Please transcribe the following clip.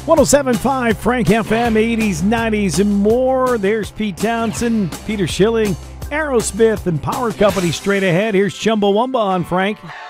107.5 Frank FM, 80s, 90s, and more. There's Pete Townsend, Peter Schilling, Aerosmith, and Power Company straight ahead. Here's Chumbawamba on Frank.